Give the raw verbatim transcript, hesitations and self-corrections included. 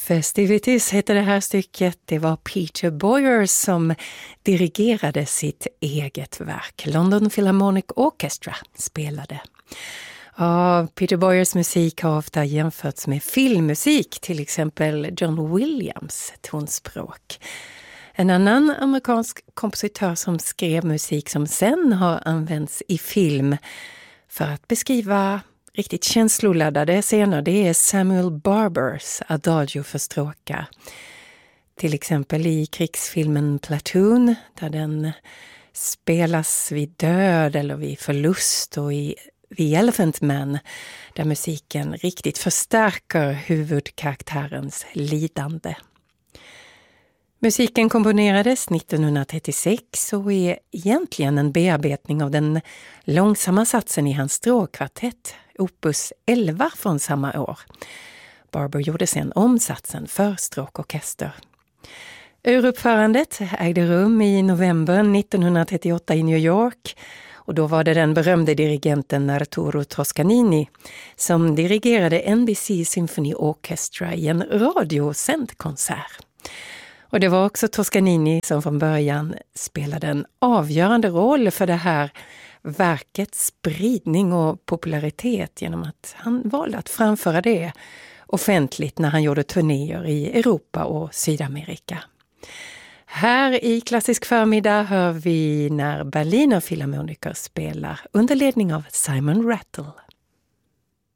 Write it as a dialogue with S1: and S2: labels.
S1: Festivities heter det här stycket. Det var Peter Boyer som dirigerade sitt eget verk. London Philharmonic Orchestra spelade. Ja, Peter Boyers musik har ofta jämförts med filmmusik, till exempel John Williams tonspråk. En annan amerikansk kompositör som skrev musik som sen har använts i film för att beskriva riktigt känsloladdade scener, det är Samuel Barbers Adagio för stråkar. Till exempel i krigsfilmen Platoon, där den spelas vid död eller vid förlust, och i The Elephant Man, där musiken riktigt förstärker huvudkaraktärens lidande. Musiken komponerades nittonhundratrettiosex och är egentligen en bearbetning av den långsamma satsen i hans stråkkvartett, opus elva från samma år. Barber gjorde sedan omsatsen för stråkorkester. Uruppförandet ägde rum i november nittonhundratrettioåtta i New York, och då var det den berömde dirigenten Arturo Toscanini som dirigerade N B C Symphony Orchestra i en radiosänd konsert. Och det var också Toscanini som från början spelade en avgörande roll för det här verkets spridning och popularitet genom att han valde att framföra det offentligt när han gjorde turnéer i Europa och Sydamerika. Här i Klassisk förmiddag hör vi när Berliner Philharmoniker spelar under ledning av Simon Rattle.